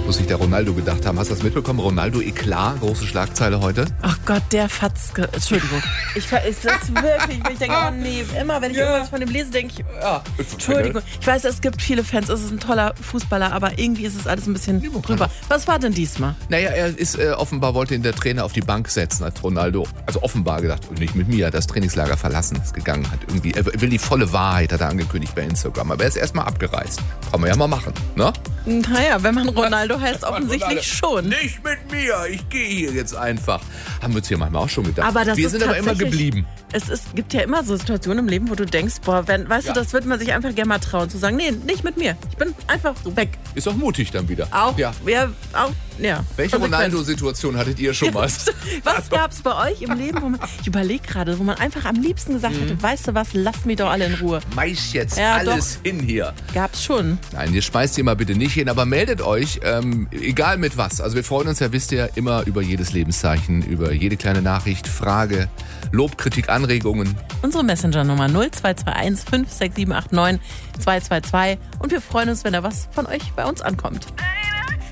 muss sich der Ronaldo gedacht haben. Hast du das mitbekommen? Ronaldo Eklat, große Schlagzeile heute. Ach Gott, der Fatzke. Entschuldigung. Ich denke, oh nee, immer wenn ich irgendwas von dem lese, denke ich, Entschuldigung. Ich weiß, es gibt viele Fans, es ist ein toller Fußballer, aber irgendwie ist es alles ein bisschen drüber. Was war denn diesmal? Naja, er ist offenbar wollte ihn der Trainer auf die Bank setzen, hat Ronaldo, also offenbar gedacht, nicht mit mir, hat das Trainingslager verlassen, ist gegangen, hat irgendwie, er will die volle Wahrheit, hat er angekündigt bei Instagram, aber er ist erstmal abgereist. Kann man ja mal machen, ne? Naja, wenn man Ronaldo heißt, offensichtlich schon. Nicht mit mir, ich gehe hier jetzt einfach. Haben wir uns hier manchmal auch schon gedacht. Aber wir sind aber immer geblieben. Gibt ja immer so Situationen im Leben, wo du denkst, weißt du, das würde man sich einfach gerne mal trauen, zu sagen, nee, nicht mit mir. Ich bin einfach weg. Ist auch mutig dann wieder. Auch, ja. Welche Ronaldo-Situation hattet ihr schon mal? Was gab's bei euch im Leben, ich überlege gerade, wo man einfach am liebsten gesagt hätte, weißt du was, lasst mich doch alle in Ruhe. Schmeiß jetzt alles hin hier. Gab's schon. Nein, ihr schmeißt hier mal bitte nicht hin, aber meldet euch, egal mit was. Also wir freuen uns ja, wisst ihr, immer über jedes Lebenszeichen, über jede kleine Nachricht, Frage, Lob, Kritik, Anregungen. Unsere Messenger-Nummer 0221 56789 222 und wir freuen uns, wenn da was von euch bei uns ankommt.